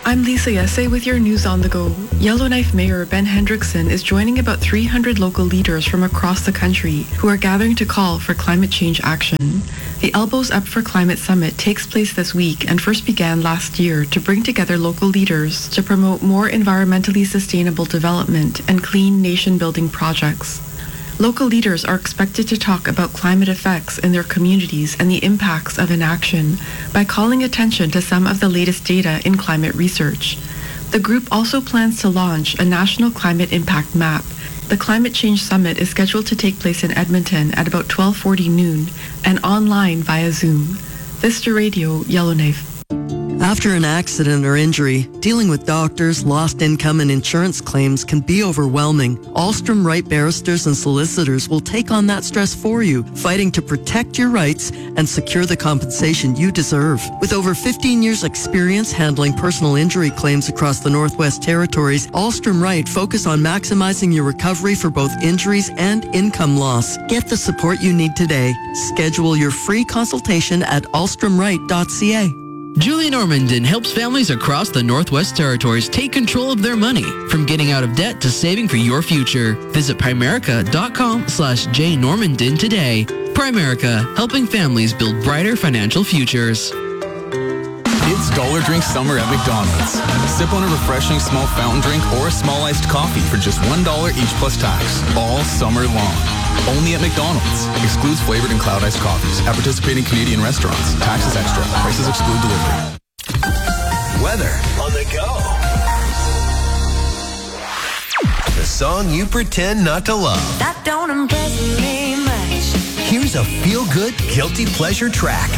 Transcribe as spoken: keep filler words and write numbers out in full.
I'm Lisa Yesse with your news on the go. Yellowknife Mayor Ben Hendrickson is joining about three hundred local leaders from across the country who are gathering to call for climate change action. The Elbows Up for Climate Summit takes place this week and first began last year to bring together local leaders to promote more environmentally sustainable development and clean nation-building projects. Local leaders are expected to talk about climate effects in their communities and the impacts of inaction by calling attention to some of the latest data in climate research. The group also plans to launch a national climate impact map. The Climate Change Summit is scheduled to take place in Edmonton at about twelve forty noon and online via Zoom. Vista Radio, Yellowknife. After an accident or injury, dealing with doctors, lost income, and insurance claims can be overwhelming. Alstrom Wright barristers and solicitors will take on that stress for you, fighting to protect your rights and secure the compensation you deserve. With over fifteen years experience handling personal injury claims across the Northwest Territories, Alstrom Wright focus on maximizing your recovery for both injuries and income loss. Get the support you need today. Schedule your free consultation at alstrom wright dot c a. Julie Normandin helps families across the Northwest Territories take control of their money, from getting out of debt to saving for your future. Visit Primerica.com slash jnormandin today. Primerica, helping families build brighter financial futures. It's Dollar Drink Summer at McDonald's. Sip on a refreshing small fountain drink or a small iced coffee for just one dollar each plus tax, all summer long. Only at McDonald's. Excludes flavored and cloud iced coffees at participating Canadian restaurants. Taxes extra. Prices exclude delivery. Weather on the go. The song you pretend not to love. That don't impress me much. Here's a feel-good, guilty pleasure track.